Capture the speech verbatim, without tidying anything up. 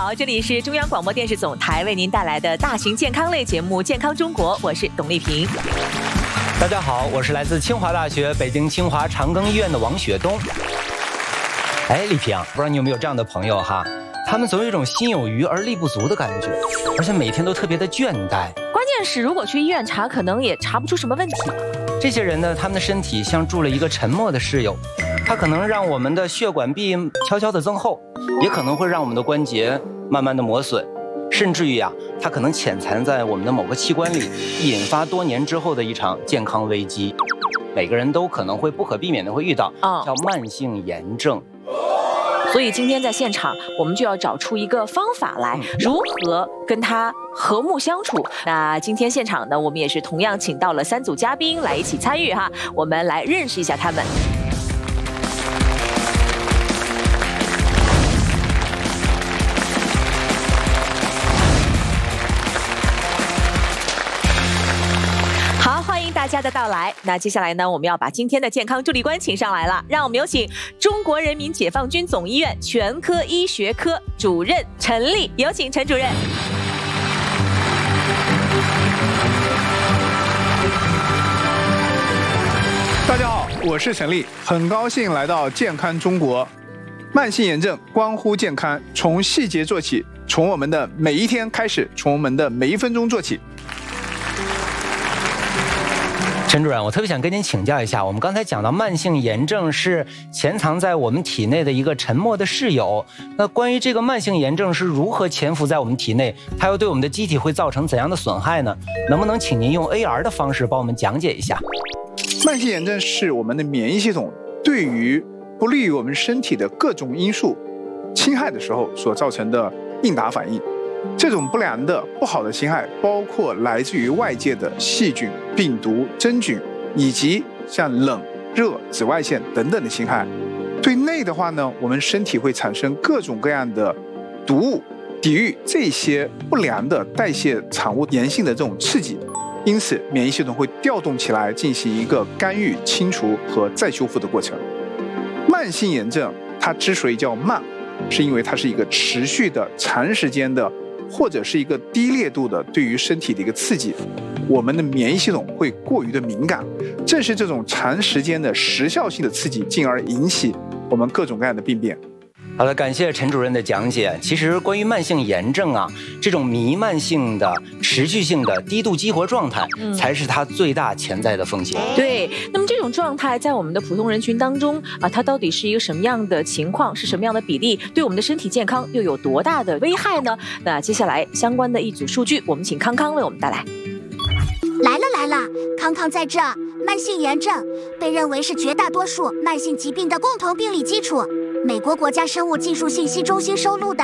好，这里是中央广播电视总台为您带来的大型健康类节目《健康中国》，我是董丽萍。 大家好，我是来自清华大学北京清华长庚医院的王雪东。哎，丽萍，不知道你有没有这样的朋友哈？他们总有一种心有余而力不足的感觉，而且每天都特别的倦怠。 关键是，如果去医院查，可能也查不出什么问题。 这些人呢，他们的身体像住了一个沉默的室友，它可能让我们的血管壁悄悄的增厚，也可能会让我们的关节慢慢的磨损，甚至于啊，它可能潜藏在我们的某个器官里，引发多年之后的一场健康危机。每个人都可能会不可避免的会遇到，叫慢性炎症。 所以今天在现场，我们就要找出一个方法来，如何跟他和睦相处。那今天现场呢，我们也是同样请到了三组嘉宾来一起参与哈，我们来认识一下他们。好，欢迎大家的到来。那接下来呢，我们要把今天的健康助力官请上来了，让我们有请中国人民解放军总医院全科医学科主任陈丽，有请陈主任。 大家好，我是陈丽，很高兴来到健康中国。慢性炎症关乎健康，从细节做起，从我们的每一天开始，从我们的每一分钟做起。 陈主任，我特别想跟您请教一下，我们刚才讲到慢性炎症是潜藏在我们体内的一个沉默的室友，那关于这个慢性炎症是如何潜伏在我们体内，它又对我们的机体会造成怎样的损害呢？能不能请您用 A R 的方式帮我们讲解一下？ 慢性炎症是我们的免疫系统对于不利于我们身体的各种因素侵害的时候所造成的应答反应。这种不良的不好的侵害包括来自于外界的细菌、病毒、真菌，以及像冷、热、紫外线等等的侵害。对内的话呢，我们身体会产生各种各样的毒物，抵御这些不良的代谢产物炎性的这种刺激，因此免疫系统会调动起来进行一个干预、清除和再修复的过程。慢性炎症它之所以叫慢，是因为它是一个持续的、长时间的，或者是一个低烈度的对于身体的一个刺激，我们的免疫系统会过于的敏感，正是这种长时间的时效性的刺激，进而引起我们各种各样的病变。 好的，感谢陈主任的讲解。其实关于慢性炎症啊，这种弥漫性的、持续性的低度激活状态，嗯、才是它最大潜在的风险。 对，那么这种状态在我们的普通人群当中啊，它到底是一个什么样的情况，是什么样的比例，对我们的身体健康又有多大的危害呢？那接下来相关的一组数据，我们请康康为我们带来。 来了来了，康康在这。慢性炎症被认为是绝大多数慢性疾病的共同病理基础。美国国家生物技术信息中心收录的